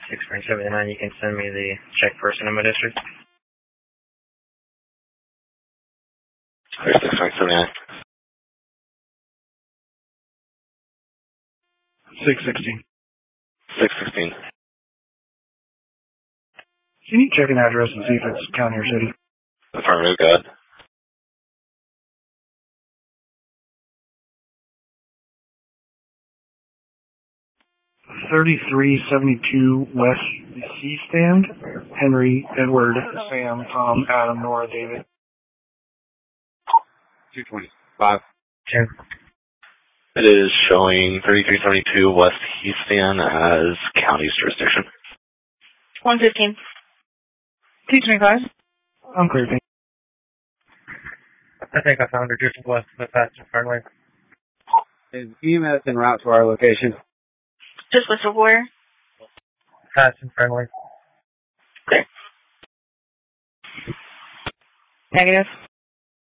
6.79, you can send me the check for Sonoma District. 6.79. 616. 616. Can you check an address and see if it's county or city? Affirmative, go ahead. $3372 West C Stand. Henry, Edward, Sam, Tom, Adam, Nora, David. 225. 10. It is showing 3372 West Heastan as county's jurisdiction. 115. 225. I'm clear, thank I think I found her just west of the Fast and Friendly. Is EMS en route to our location? Just whistle for her. Fast and Friendly. Okay. Negative.